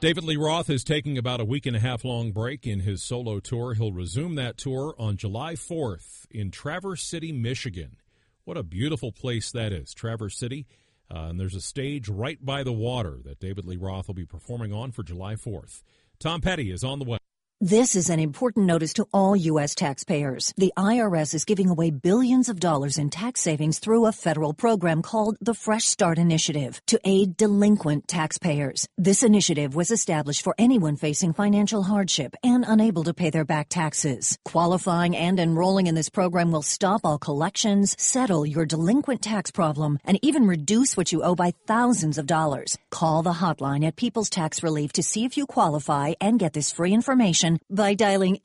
David Lee Roth is taking about a week-and-a-half long break in his solo tour. He'll resume that tour on July 4th in Traverse City, Michigan. What a beautiful place that is, Traverse City. And there's a stage right by the water that David Lee Roth will be performing on for July 4th. Tom Petty is on the way. This is an important notice to all U.S. taxpayers. The IRS is giving away billions of dollars in tax savings through a federal program called the Fresh Start Initiative to aid delinquent taxpayers. This initiative was established for anyone facing financial hardship and unable to pay their back taxes. Qualifying and enrolling in this program will stop all collections, settle your delinquent tax problem, and even reduce what you owe by thousands of dollars. Call the hotline at People's Tax Relief to see if you qualify and get this free information by dialing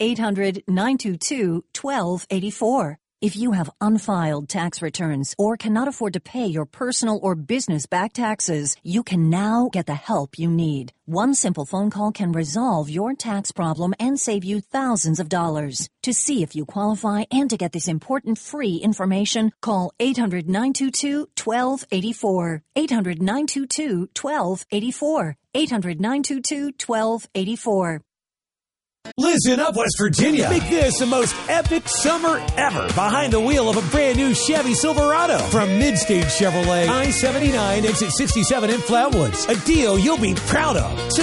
800-922-1284. If you have unfiled tax returns or cannot afford to pay your personal or business back taxes, you can now get the help you need. One simple phone call can resolve your tax problem and save you thousands of dollars. To see if you qualify and to get this important free information, call 800-922-1284. 800-922-1284. 800-922-1284. Listen up, West Virginia. Make this the most epic summer ever behind the wheel of a brand new Chevy Silverado from Midstage Chevrolet, I-79, exit 67 in Flatwoods. A deal you'll be proud of.